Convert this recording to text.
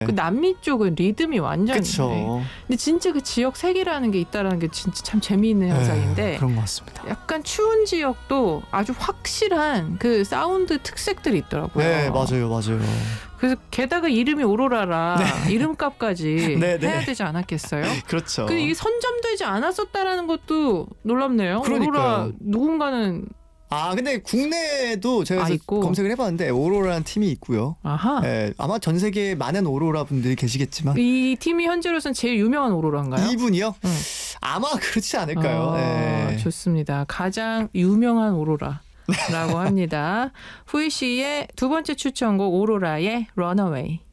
그 남미 쪽은 리듬이 완전. 그렇죠. 근데 진짜 그 지역 색이라는 게 있다라는 게 진짜 참 재미있는 현상인데. 그런 것 같습니다. 약간 추운 지역도 아주 확실한 그 사운드 특색들이 있더라고요. 네, 맞아요. 그래서 게다가 이름이 오로라라 이름값까지 네, 네. 해야 되지 않았겠어요? 그렇죠. 근데 이게 선점되지 않았었다라는 것도 놀랍네요. 그러니까요. 오로라 누군가는 근데 국내에도 제가 있고. 검색을 해봤는데 오로라라는 팀이 있고요. 아하. 네, 아마 전 세계에 많은 오로라 분들이 계시겠지만 이 팀이 현재로서는 제일 유명한 오로라인가요? 이분이요? 응. 아마 그렇지 않을까요? 네. 좋습니다. 가장 유명한 오로라라고 합니다. 후이 씨의 두 번째 추천곡 오로라의 Runaway.